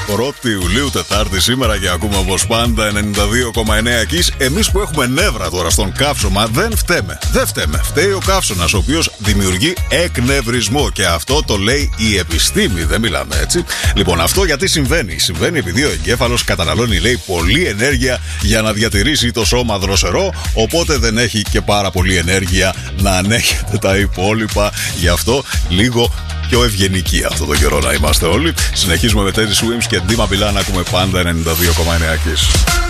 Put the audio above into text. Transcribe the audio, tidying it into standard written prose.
1η Ιουλίου, Τετάρτη σήμερα και ακούμε όπως πάντα 92,9 εκεί. Εμείς που έχουμε νεύρα τώρα στον καύσωμα δεν φταίμε. Δεν φταίμε. Φταίει ο καύσωνας, ο οποίος δημιουργεί εκνευρισμό. Και αυτό το λέει η επιστήμη. Δεν μιλάμε έτσι. Λοιπόν, αυτό γιατί συμβαίνει? Συμβαίνει επειδή ο εγκέφαλος καταναλώνει, λέει, πολλή ενέργεια για να διατηρήσει το σώμα δροσερό. Οπότε δεν έχει και πάρα πολύ ενέργεια να ανέχεται τα υπόλοιπα. Γι' αυτό λίγο πιο ευγενικοί αυτό το καιρό να είμαστε όλοι. Συνεχίζουμε με Teddy Swims και Dima Bilan. Ακούμε πάντα 92,9 εκεί.